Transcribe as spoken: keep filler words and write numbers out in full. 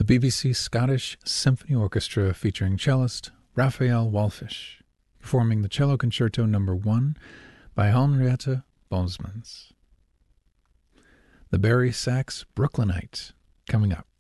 the B B C Scottish Symphony Orchestra featuring cellist Raphael Wallfisch, performing the Cello Concerto Number one by Henriette Bosmans. The Barry Sachs Brooklynite, coming up.